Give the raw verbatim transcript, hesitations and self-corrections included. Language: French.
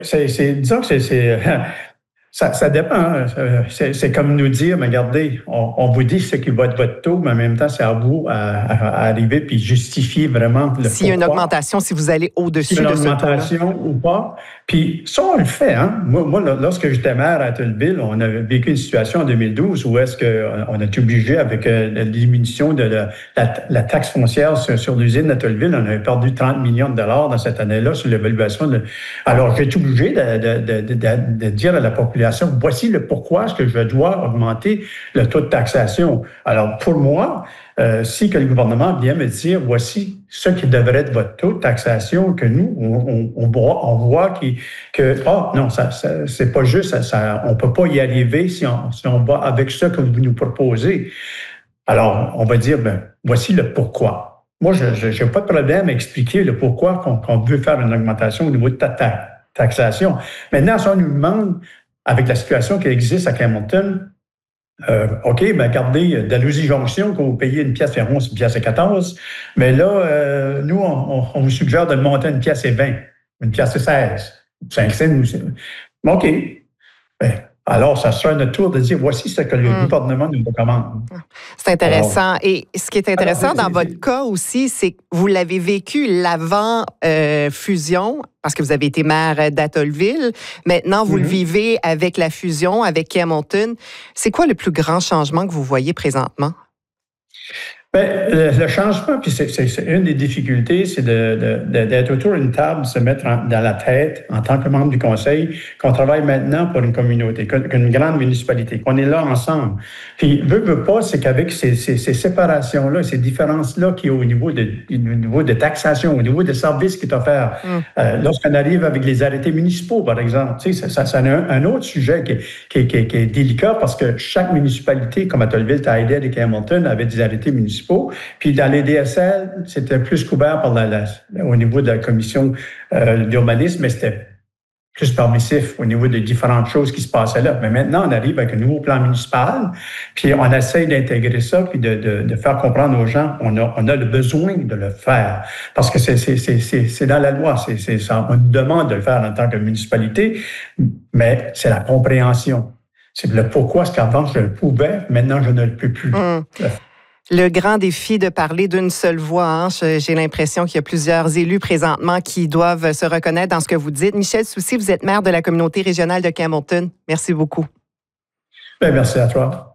C'est, c'est, disons que c'est, c'est ça, ça dépend. Hein. C'est, c'est comme nous dire, mais regardez, on, on vous dit ce qui va être votre taux, mais en même temps, c'est à vous à, à, à arriver puis justifier vraiment le S'il y a une pourquoi. augmentation, si vous allez au-dessus S'il y a de une ce taux-là. augmentation ou pas. Puis ça, on le fait. Hein? Moi, moi, lorsque j'étais maire à Tulville, on a vécu une situation en deux mille douze où est-ce qu'on a été obligé, avec la diminution de la, la, la taxe foncière sur, sur l'usine à Tulville, on avait perdu trente millions de dollars dans cette année-là sur l'évaluation. De... Alors, j'ai été obligé de, de, de, de, de dire à la population, voici le pourquoi est-ce que je dois augmenter le taux de taxation. Alors, pour moi, Euh, si que le gouvernement vient me dire, voici ce qui devrait être votre taux de taxation, que nous, on, on, on, on voit qui, que, ah, oh, non, ça, ça, c'est pas juste, ça, ça, on peut pas y arriver si on, si on va avec ce que vous nous proposez. Alors, on va dire, ben, voici le pourquoi. Moi, je n'ai pas de problème à expliquer le pourquoi qu'on, qu'on veut faire une augmentation au niveau de ta, ta taxation. Maintenant, si on nous demande, avec la situation qui existe à Campbellton, Euh, OK, bien, regardez, Dalhousie Jonction, quand vous payez une pièce et onze, une pièce et quatorze, mais là, euh, nous, on, on vous suggère de le monter à une pièce et vingt, une pièce et seize, cinq cents. OK. Bien, alors, ça sera notre tour de dire, voici ce que le mmh. gouvernement nous recommande. C'est intéressant. Alors, et ce qui est intéressant alors, dans votre cas aussi, c'est que vous l'avez vécu l'avant-fusion, euh, parce que vous avez été maire d'Atholville. Maintenant, vous mm-hmm. le vivez avec la fusion, avec Hamilton. C'est quoi le plus grand changement que vous voyez présentement? Bien, le, le changement, puis c'est, c'est, c'est une des difficultés, c'est de, de, de, d'être autour d'une table, de se mettre en, dans la tête, en tant que membre du conseil, qu'on travaille maintenant pour une communauté, qu'une grande municipalité, qu'on est là ensemble. Puis, veut, veut pas, c'est qu'avec ces, ces, ces séparations-là, ces différences-là qu'il y a au niveau de, au niveau de taxation, au niveau des services qui est offert, mm. euh, lorsqu'on arrive avec les arrêtés municipaux, par exemple, tu sais, ça, ça, ça a un, un autre sujet qui est, qui, est, qui, est, qui est délicat parce que chaque municipalité, comme Atholville, Taïdel et Hamilton, avait des arrêtés municipaux. Puis dans les D S L, c'était plus couvert par la, la, au niveau de la commission euh, d'urbanisme, mais c'était plus permissif au niveau de différentes choses qui se passaient là. Mais maintenant, on arrive avec un nouveau plan municipal, puis on essaye d'intégrer ça, puis de, de, de faire comprendre aux gens qu'on a, on a le besoin de le faire. Parce que c'est, c'est, c'est, c'est, c'est dans la loi, c'est, c'est, ça, on nous demande de le faire en tant que municipalité, mais c'est la compréhension. C'est le pourquoi, est-ce qu'avant je le pouvais, maintenant je ne le peux plus. Mmh. Le grand défi de parler d'une seule voix. Hein? J'ai l'impression qu'il y a plusieurs élus présentement qui doivent se reconnaître dans ce que vous dites. Michel Soucy, vous êtes maire de la communauté régionale de Campbellton. Merci beaucoup. Bien, merci à toi.